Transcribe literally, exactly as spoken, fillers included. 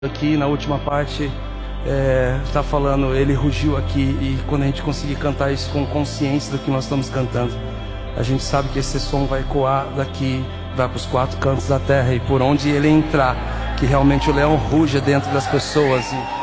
Aqui na última parte está é, falando, ele rugiu aqui, e quando a gente conseguir cantar isso com consciência do que nós estamos cantando, a gente sabe que esse som vai ecoar daqui, vai para os quatro cantos da terra, e por onde ele entrar, que realmente o leão ruja dentro das pessoas. E